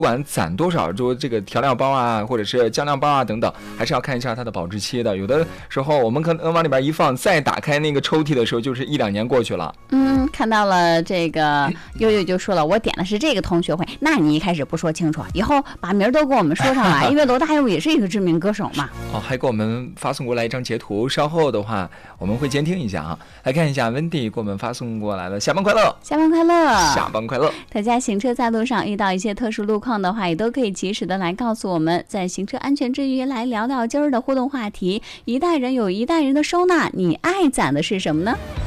不管攒多少，就这个调料包啊，或者是酱料包啊等等，还是要看一下它的保质期的。有的时候我们可能往里边一放，再打开那个抽屉的时候，就是1-2年过去了。 看到了这个悠悠就说了，我点的是这个同学会，那你一开始不说清楚，以后把名儿都给我们说上来，因为罗大佑也是一个知名歌手嘛。 还给我们发送过来一张截图，稍后的话我们会监听一下啊。来看一下温迪给我们发送过来的，下班快乐， 下班快乐， 下班快乐。 大家行车在路上遇到一些特殊路况的话，也都可以及时的来告诉我们。在行车安全之余，来聊聊今儿的互动话题：一代人有一代人的收纳，你爱攒的是什么呢？